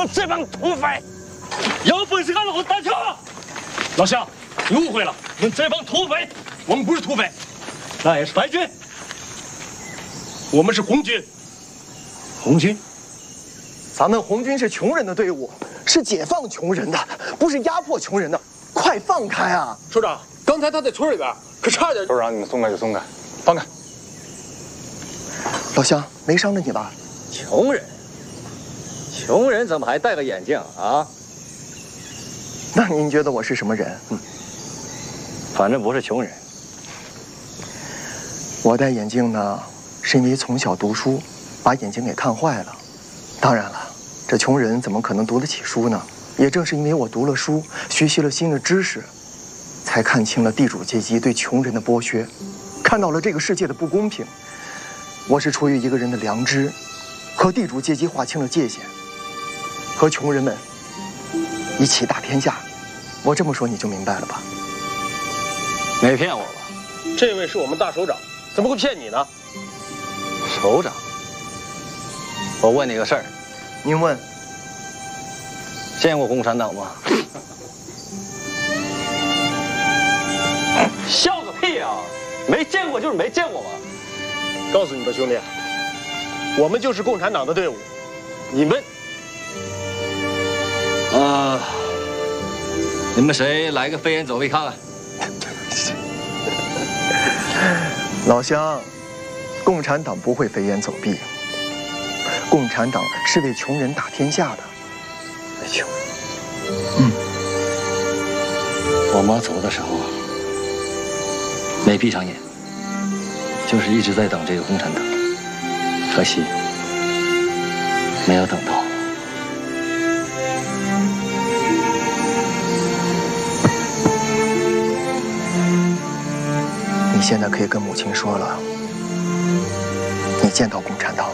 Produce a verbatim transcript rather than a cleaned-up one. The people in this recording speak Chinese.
这帮土匪！有本事俺老子打球！老乡，你误会了，我们这帮土匪，我们不是土匪，那也是白军，我们是红军。红军？ 咱们红军是穷人的队伍，是解放穷人的，不是压迫穷人的。快放开啊！ 首长，刚才他在村里边可差点。 首长，你们松开就松开，放开。 老乡，没伤着你吧？ 穷人，穷人怎么还戴个眼镜啊？ 那您觉得我是什么人？嗯， 反正不是穷人。 我戴眼镜呢，是因为从小读书把眼睛给看坏了。当然了，这穷人怎么可能读得起书呢？也正是因为我读了书，学习了新的知识，才看清了地主阶级对穷人的剥削，看到了这个世界的不公平。我是出于一个人的良知，和地主阶级划清了界限，和穷人们一起打天下。我这么说你就明白了吧？ 没骗我吧？ 这位是我们大首长，怎么会骗你呢？ 首长，我问你个事儿， 您问。 见过共产党吗？笑个屁啊！没见过就是没见过嘛。 告诉你吧，兄弟，我们就是共产党的队伍。 你们，呃，你们谁来个飞檐走壁看看？ 老乡，共产党不会飞檐走壁，共产党是为穷人打天下的。 为穷人。 嗯。 我妈走的时候没闭上眼，就是一直在等这个共产党，可惜没有等到。 你现在可以跟母亲说了，你见到共产党。